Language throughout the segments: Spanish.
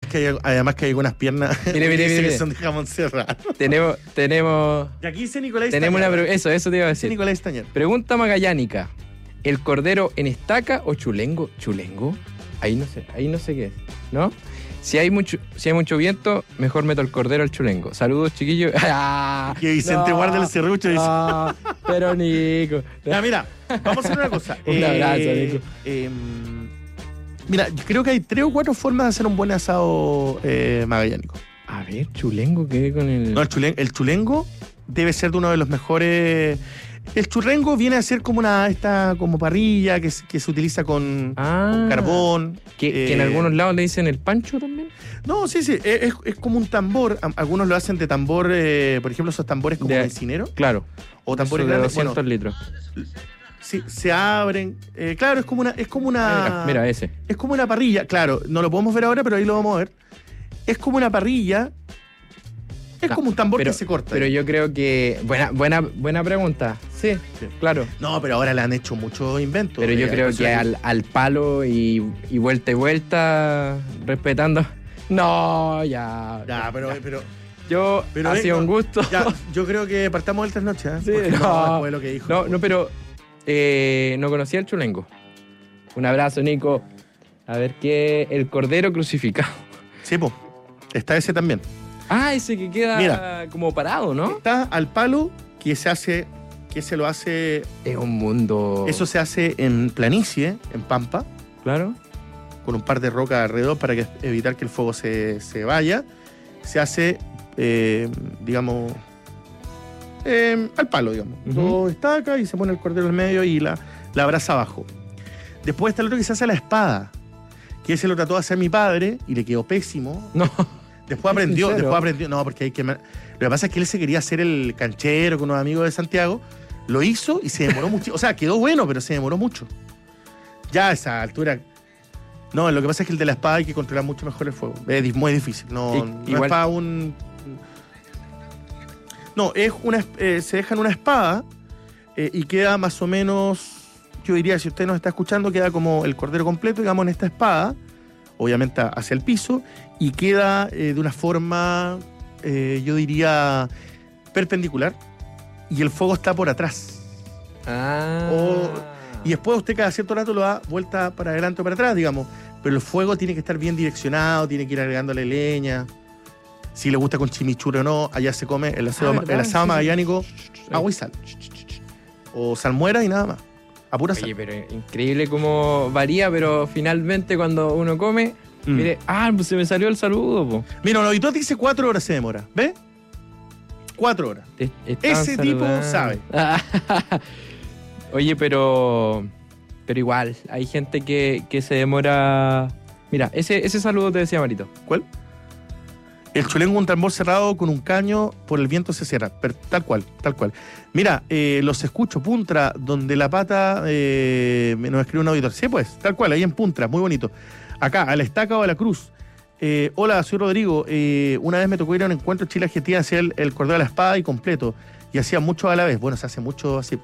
además que hay algunas piernas Mire. que son de jamón serrano. Tenemos... Y aquí dice Nicolás Tenemos Stañar. eso te iba a decir. Nicolás Stañar. Pregunta magallánica. ¿El cordero en estaca o chulengo? ¿Chulengo? Ahí no sé qué es, ¿no? Si hay mucho viento, mejor meto el cordero al chulengo. Saludos, chiquillos. Que Vicente guarda el serrucho. Dice. Pero Nico. Ya, mira, vamos a hacer una cosa. Un abrazo, Nico. Mira, yo creo que hay 3 o 4 formas de hacer un buen asado magallánico. A ver, chulengo, ¿qué con el...? No, el chulengo debe ser de uno de los mejores... El churrengo viene a ser como como parrilla que se utiliza con carbón. Que en algunos lados le dicen el pancho también. No, sí, es como un tambor. Algunos lo hacen de tambor, por ejemplo, esos tambores como de encinero. Claro. O tambores de grandes. 200 litros. Sí, se abren. Claro, es como una... Mira, ese. Es como una parrilla. Claro, no lo podemos ver ahora, pero ahí lo vamos a ver. Es como una parrilla. Es como un tambor que se corta. Pero yo creo que... Buena pregunta. Sí, claro. No, pero ahora le han hecho muchos inventos. Pero yo creo que al palo y vuelta, respetando... No, ya. Ya, pero ha sido un gusto. Ya, yo creo que partamos el trasnoche, ¿eh? Sí, no, fue lo que dijo. No, pero no conocía el chulengo. Un abrazo, Nico. A ver qué... El cordero crucificado. Sí, pues. Está ese también. Ese que queda como parado, ¿no? Está al palo que se lo hace... Es un mundo... Eso se hace en planicie, en pampa. Claro. Con un par de rocas alrededor para evitar que el fuego se vaya. Se hace, digamos, al palo, digamos. Todo estaca y se pone el cordero en medio y la brasa abajo. Después está el otro que se hace a la espada, que ese lo trató de hacer mi padre y le quedó pésimo. No. Después aprendió. No, porque hay que... Lo que pasa es que él se quería hacer el canchero con unos amigos de Santiago. Lo hizo y se demoró mucho. O sea, quedó bueno, pero se demoró mucho. Ya a esa altura... No, lo que pasa es que el de la espada hay que controlar mucho mejor el fuego. Es muy difícil. No es para un... No, se deja en una espada y queda más o menos... Yo diría, si usted nos está escuchando, queda como el cordero completo, digamos, en esta espada, obviamente hacia el piso, y queda de una forma, yo diría, perpendicular, y el fuego está por atrás. Y después usted cada cierto rato lo da vuelta para adelante o para atrás, digamos, pero el fuego tiene que estar bien direccionado, tiene que ir agregándole leña. Si le gusta con chimichurri o no, allá se come el asado magallánico, agua y sal. O salmuera y nada más. A pura sal. Oye, pero increíble cómo varía, pero finalmente cuando uno come, mire, pues se me salió el saludo, po. Mira, un auditor dice 4 horas se demora, ¿ves? 4 horas. Ese tipo sabe. Oye, pero igual, hay gente que se demora... Mira, ese saludo te decía Marito. ¿Cuál? El chulengo, un tambor cerrado con un caño, por el viento se cierra. Pero, tal cual. Mira, los escucho, Puntra, donde la pata nos escribe un auditor. Sí, pues, tal cual, ahí en Puntra, muy bonito. Acá, a la estaca o a la cruz. Hola, soy Rodrigo. Una vez me tocó ir a un encuentro en Chile, Argentina, hacía el cordero a la espada y completo. Y hacía mucho a la vez. Bueno, se hace mucho así.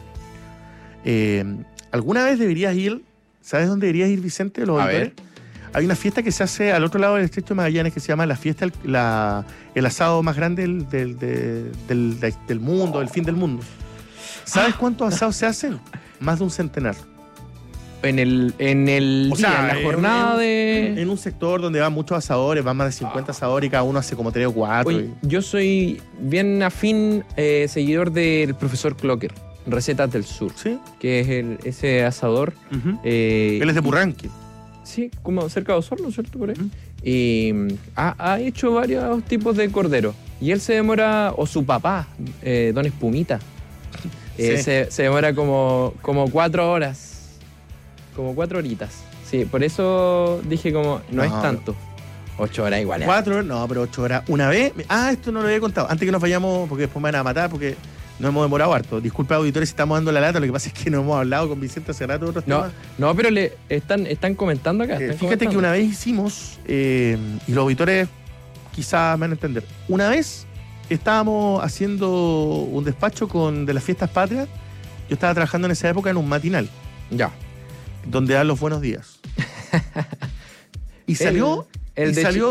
¿Alguna vez deberías ir? ¿Sabes dónde deberías ir, Vicente? Los auditores. Hay una fiesta que se hace al otro lado del Estrecho de Magallanes que se llama la fiesta, el asado más grande del mundo, del fin del mundo. ¿Sabes cuántos asados se hacen? Más de un centenar. En el día, en la jornada en un sector donde van muchos asadores, van más de 50 asadores y cada uno hace como 3 o 4. Oye, yo soy bien afín seguidor del profesor Clocker, Recetas del Sur. ¿Sí? Que es ese asador. Él es de Purranque. Sí, como cerca de Osorno, ¿cierto? Por ahí. Y ha hecho varios tipos de cordero. Y él se demora, o su papá, Don Espumita, se demora como 4 horas. Como 4 horitas. Sí, por eso dije no es tanto. 8 horas igual. 4 horas, no, pero 8 horas. Una vez, esto no lo había contado. Antes que nos vayamos, porque después me van a matar, porque no hemos demorado harto. Disculpa, auditores, si estamos dando la lata. Lo que pasa es que no hemos hablado con Vicente hace rato de otros temas. No, pero están comentando acá. Fíjate que una vez hicimos, y los auditores quizás me van a entender. Una vez estábamos haciendo un despacho de las fiestas patrias. Yo estaba trabajando en esa época en un matinal. Ya. Donde dan los buenos días. Y salió